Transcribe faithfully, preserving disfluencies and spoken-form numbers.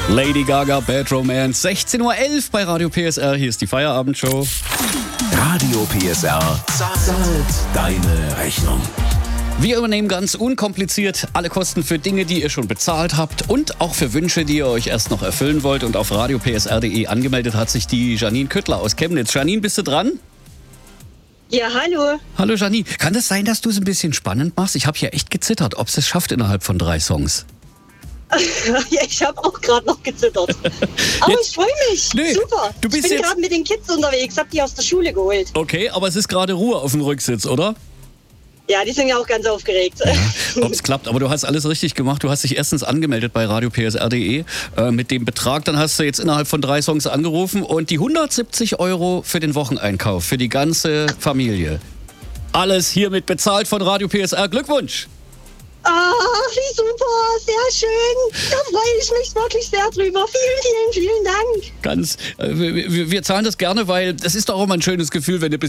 Lady Gaga, Bad Romance, sechzehn Uhr elf bei Radio P S R. Hier ist die Feierabendshow. Radio P S R zahlt deine Rechnung. Wir übernehmen ganz unkompliziert alle Kosten für Dinge, die ihr schon bezahlt habt und auch für Wünsche, die ihr euch erst noch erfüllen wollt. Und auf radio p s r punkt d e angemeldet hat sich die Janine Küttler aus Chemnitz. Janine, bist du dran? Ja, hallo. Hallo Janine. Kann es sein, dass du es ein bisschen spannend machst? Ich habe hier echt gezittert, ob es es schafft innerhalb von drei Songs. Ja, ich habe auch gerade noch gezittert. Aber Jetzt- ich freue mich. Nee, Super. du bist ich bin jetzt- gerade mit den Kids unterwegs, hab die aus der Schule geholt. Okay, aber es ist gerade Ruhe auf dem Rücksitz, oder? Ja, die sind ja auch ganz aufgeregt. Ob es klappt, aber du hast alles richtig gemacht. Du hast dich erstens angemeldet bei radio p s r punkt d e äh, mit dem Betrag. Dann hast du jetzt innerhalb von drei Songs angerufen und die hundertsiebzig Euro für den Wocheneinkauf, für die ganze Familie. Alles hiermit bezahlt von Radio P S R. Glückwunsch! Ah, wie super, sehr schön. Da freue ich mich wirklich sehr drüber. Vielen, vielen, vielen Dank. Ganz, äh, wir, wir zahlen das gerne, weil das ist doch auch immer ein schönes Gefühl, wenn ihr